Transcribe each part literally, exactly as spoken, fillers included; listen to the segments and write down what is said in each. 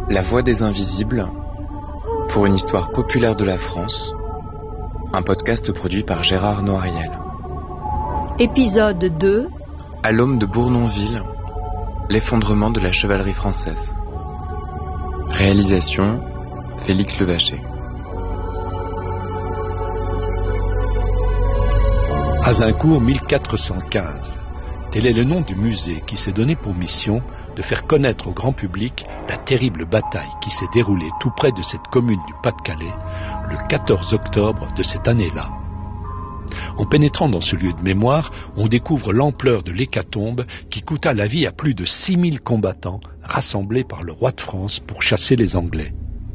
La Voix des Invisibles, pour une histoire populaire de la France, un podcast produit par Gérard Noiriel. Épisode deux. À l'aube de Bournonville, l'effondrement de la chevalerie française. Réalisation, Félix Levacher. Azincourt mille quatre cent quinze. Tel est le nom du musée qui s'est donné pour mission de faire connaître au grand public la terrible bataille qui s'est déroulée tout près de cette commune du Pas-de-Calais le quatorze octobre de cette année-là. En pénétrant dans ce lieu de mémoire, on découvre l'ampleur de l'hécatombe qui coûta la vie à plus de six mille combattants rassemblés par le roi de France pour chasser les Anglais.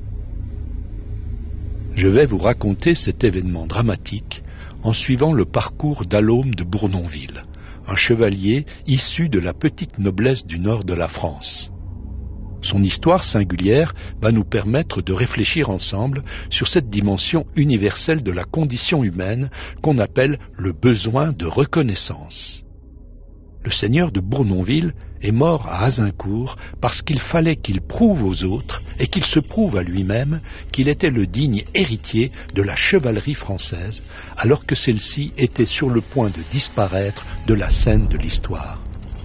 Je vais vous raconter cet événement dramatique en suivant le parcours d'Alaume de Bournonville, un chevalier issu de la petite noblesse du nord de la France. Son histoire singulière va nous permettre de réfléchir ensemble sur cette dimension universelle de la condition humaine qu'on appelle le besoin de reconnaissance. Le seigneur de Bournonville est mort à Azincourt parce qu'il fallait qu'il prouve aux autres et qu'il se prouve à lui-même qu'il était le digne héritier de la chevalerie française, alors que celle-ci était sur le point de disparaître de la scène de l'histoire.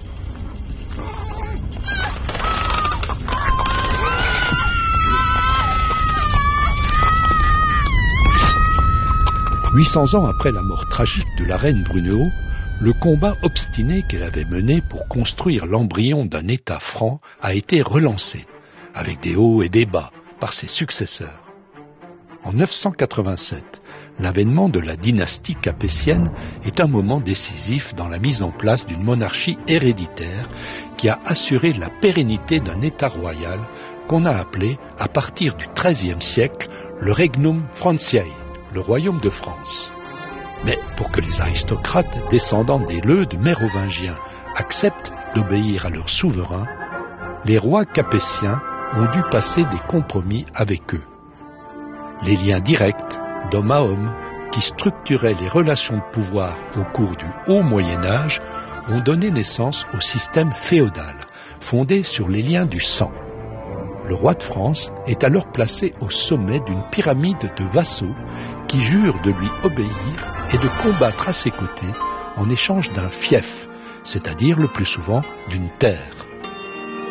huit cents ans après la mort tragique de la reine Brunéhaut, le combat obstiné qu'elle avait mené pour construire l'embryon d'un État franc a été relancé, avec des hauts et des bas, par ses successeurs. En neuf cent quatre-vingt-sept, l'avènement de la dynastie capétienne est un moment décisif dans la mise en place d'une monarchie héréditaire qui a assuré la pérennité d'un État royal qu'on a appelé, à partir du treizième siècle, le Regnum Franciae, le royaume de France. Mais pour que les aristocrates descendants des Leudes mérovingiens acceptent d'obéir à leur souverain, les rois capétiens ont dû passer des compromis avec eux. Les liens directs, d'homme à homme, qui structuraient les relations de pouvoir au cours du Haut Moyen-Âge, ont donné naissance au système féodal, fondé sur les liens du sang. Le roi de France est alors placé au sommet d'une pyramide de vassaux qui jurent de lui obéir et de combattre à ses côtés en échange d'un fief, c'est-à-dire le plus souvent d'une terre.